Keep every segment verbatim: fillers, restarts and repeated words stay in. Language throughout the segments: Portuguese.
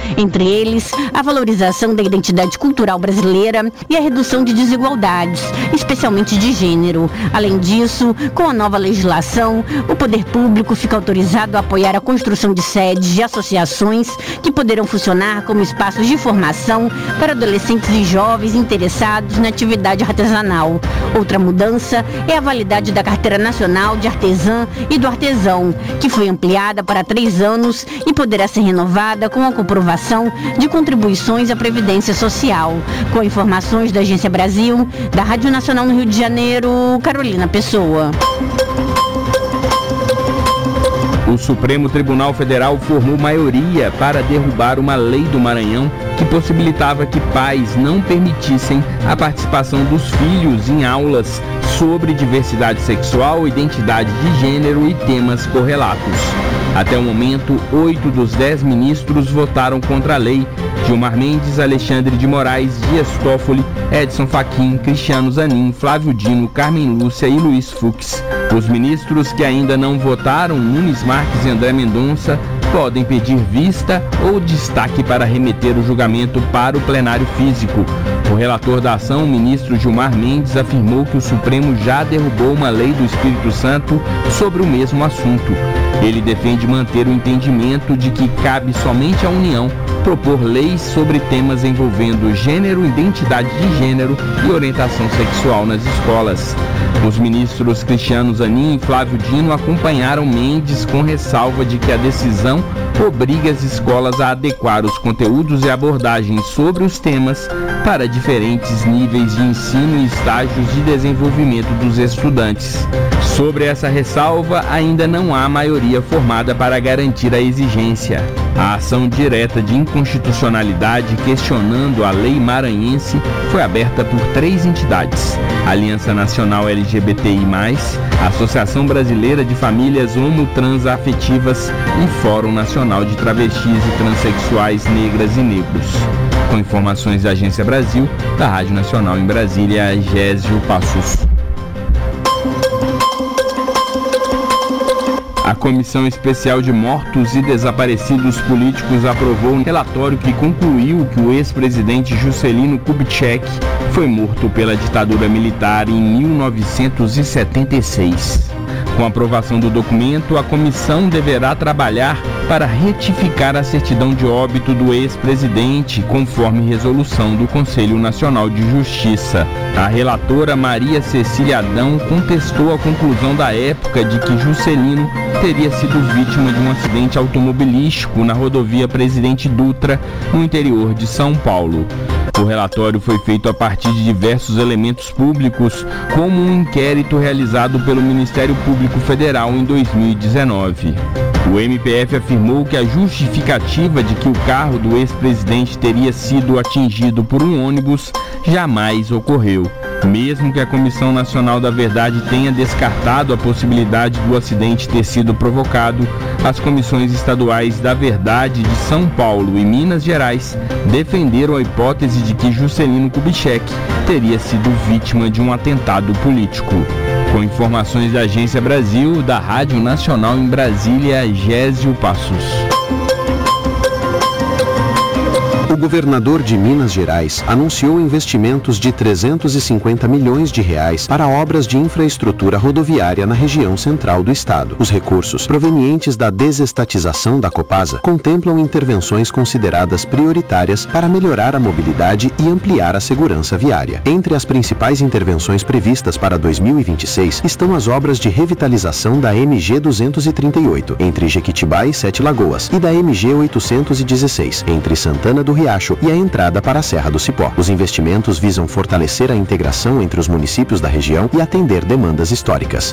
entre eles a valorização da identidade cultural brasileira e a redução de desigualdades, especialmente de gênero. Além disso, com a nova legislação, o poder público fica autorizado a apoiar a construção de sedes de associações que poderão funcionar como espaços de formação para adolescentes e jovens interessados na atividade artesanal. Outra mudança é a validade da Carteira Nacional de Artesã e do Artesão, que foi ampliada para três anos e poderá ser renovada com a comprovação de contribuições à Previdência Social. Com informações da Agência Brasil, da Rádio Nacional no Rio de Janeiro, Carolina Pessoa. O Supremo Tribunal Federal formou maioria para derrubar uma lei do Maranhão que possibilitava que pais não permitissem a participação dos filhos em aulas sobre diversidade sexual, identidade de gênero e temas correlatos. Até o momento, oito dos dez ministros votaram contra a lei. Gilmar Mendes, Alexandre de Moraes, Dias Toffoli, Edson Fachin, Cristiano Zanin, Flávio Dino, Carmen Lúcia e Luiz Fux. Os ministros que ainda não votaram, Nunes Marques e André Mendonça, podem pedir vista ou destaque para remeter o julgamento para o plenário físico. O relator da ação, o ministro Gilmar Mendes, afirmou que o Supremo já derrubou uma lei do Espírito Santo sobre o mesmo assunto. Ele defende manter o entendimento de que cabe somente à União propor leis sobre temas envolvendo gênero, identidade de gênero e orientação sexual nas escolas. Os ministros Cristiano Zanin e Flávio Dino acompanharam Mendes com ressalva de que a decisão obriga as escolas a adequar os conteúdos e abordagens sobre os temas para diferentes níveis de ensino e estágios de desenvolvimento dos estudantes. Sobre essa ressalva, ainda não há maioria formada para garantir a exigência. A ação direta de inconstitucionalidade questionando a lei maranhense foi aberta por três entidades: Aliança Nacional L G B T I mais, Associação Brasileira de Famílias Homotransafetivas e Fórum Nacional de Travestis e Transsexuais Negras e Negros. Com informações da Agência Brasil, da Rádio Nacional em Brasília, Gésio Passos. A Comissão Especial de Mortos e Desaparecidos Políticos aprovou um relatório que concluiu que o ex-presidente Juscelino Kubitschek foi morto pela ditadura militar em mil novecentos e setenta e seis. Com a aprovação do documento, a comissão deverá trabalhar para retificar a certidão de óbito do ex-presidente, conforme resolução do Conselho Nacional de Justiça. A relatora Maria Cecília Adão contestou a conclusão da época de que Juscelino teria sido vítima de um acidente automobilístico na rodovia Presidente Dutra, no interior de São Paulo. O relatório foi feito a partir de diversos elementos públicos, como um inquérito realizado pelo Ministério Público Federal em dois mil e dezenove. O M P F afirmou que a justificativa de que o carro do ex-presidente teria sido atingido por um ônibus jamais ocorreu. Mesmo que a Comissão Nacional da Verdade tenha descartado a possibilidade do acidente ter sido provocado, as comissões estaduais da Verdade de São Paulo e Minas Gerais defenderam a hipótese de que Juscelino Kubitschek teria sido vítima de um atentado político. Com informações da Agência Brasil, da Rádio Nacional em Brasília, Gésio Passos. O governador de Minas Gerais anunciou investimentos de trezentos e cinquenta milhões de reais para obras de infraestrutura rodoviária na região central do estado. Os recursos provenientes da desestatização da Copasa contemplam intervenções consideradas prioritárias para melhorar a mobilidade e ampliar a segurança viária. Entre as principais intervenções previstas para dois mil e vinte e seis estão as obras de revitalização da M G duzentos e trinta e oito, entre Jequitibá e Sete Lagoas, e da M G oitocentos e dezesseis, entre Santana do Riacho e a entrada para a Serra do Cipó. Os investimentos visam fortalecer a integração entre os municípios da região e atender demandas históricas.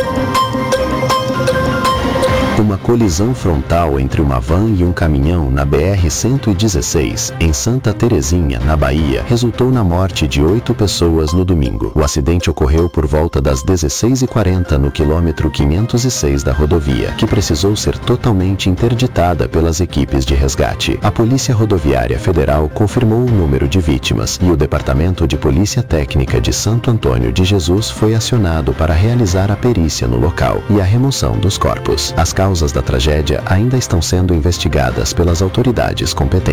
Uma colisão frontal entre uma van e um caminhão na B R cento e dezesseis, em Santa Terezinha, na Bahia, resultou na morte de oito pessoas no domingo. O acidente ocorreu por volta das dezesseis e quarenta no quilômetro quinhentos e seis da rodovia, que precisou ser totalmente interditada pelas equipes de resgate. A Polícia Rodoviária Federal confirmou o número de vítimas e o Departamento de Polícia Técnica de Santo Antônio de Jesus foi acionado para realizar a perícia no local e a remoção dos corpos. As causas da tragédia ainda estão sendo investigadas pelas autoridades competentes.